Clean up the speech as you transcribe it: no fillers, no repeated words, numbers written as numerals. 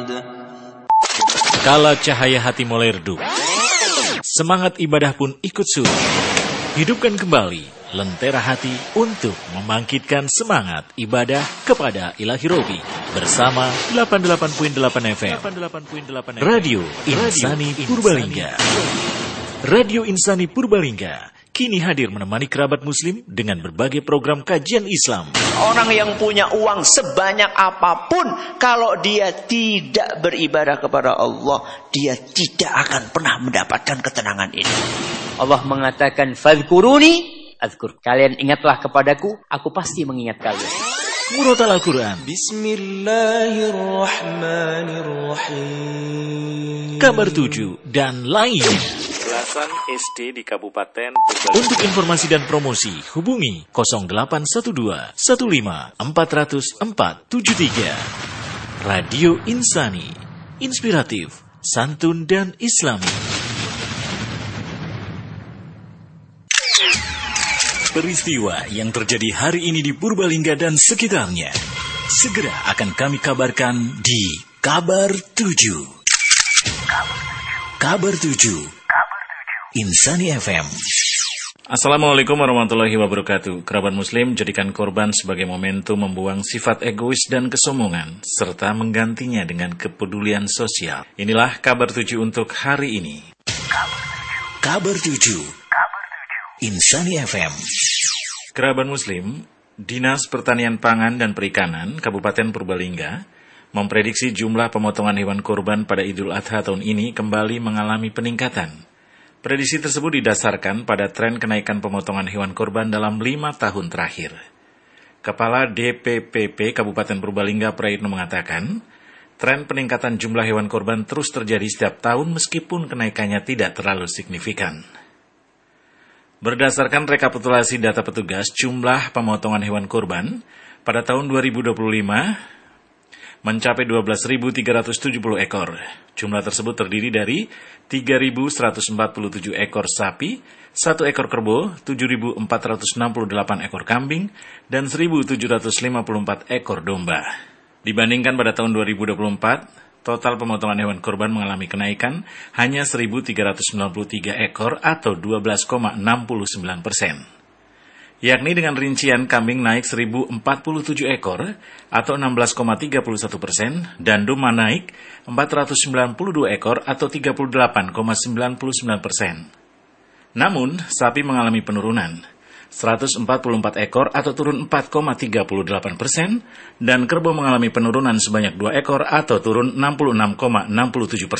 Kala cahaya hati mulai redup, semangat ibadah pun ikut surut. Hidupkan kembali lentera hati untuk membangkitkan semangat ibadah kepada Ilahi Robi bersama 88.8 FM Radio Insani Purbalingga. Radio Insani Purbalingga kini hadir menemani kerabat muslim dengan berbagai program kajian Islam. Orang yang punya uang sebanyak apapun, kalau dia tidak beribadah kepada Allah, dia tidak akan pernah mendapatkan ketenangan ini. Allah mengatakan, "Fadhkuruni azkur." Kalian ingatlah kepadaku, aku pasti mengingat kalian. Murotal Al-Quran, Bismillahirrahmanirrahim. Kabar 7 dan lainnya. Belasan SD di Kabupaten Untuk informasi dan promosi, hubungi 0812 15 400 473. Radio Insani, inspiratif, santun dan islami. Peristiwa yang terjadi hari ini di Purbalingga dan sekitarnya segera akan kami kabarkan di Kabar 7. Kabar 7 Insani FM. Assalamualaikum warahmatullahi wabarakatuh. Kerabat muslim, jadikan korban sebagai momentum membuang sifat egois dan kesombongan, serta menggantinya dengan kepedulian sosial. Inilah kabar 7 untuk hari ini. Kabar 7 Insani FM. Kerabat muslim, Dinas Pertanian Pangan dan Perikanan Kabupaten Purbalingga memprediksi jumlah pemotongan hewan kurban pada Idul Adha tahun ini kembali mengalami peningkatan. Prediksi tersebut didasarkan pada tren kenaikan pemotongan hewan kurban dalam 5 tahun terakhir. Kepala DPPP Kabupaten Purbalingga Prayitno mengatakan, tren peningkatan jumlah hewan kurban terus terjadi setiap tahun meskipun kenaikannya tidak terlalu signifikan. Berdasarkan rekapitulasi data petugas, jumlah pemotongan hewan kurban pada tahun 2025 mencapai 12.370 ekor. Jumlah tersebut terdiri dari 3.147 ekor sapi, 1 ekor kerbau, 7.468 ekor kambing, dan 1.754 ekor domba. Dibandingkan pada tahun 2024, total pemotongan hewan kurban mengalami kenaikan hanya 1.393 ekor atau 12,69%. Yakni dengan rincian kambing naik 1.047 ekor atau 16,31% dan domba naik 492 ekor atau 38,99%. Namun, sapi mengalami penurunan 144 ekor atau turun 4,38% dan kerbau mengalami penurunan sebanyak 2 ekor atau turun 66,67%.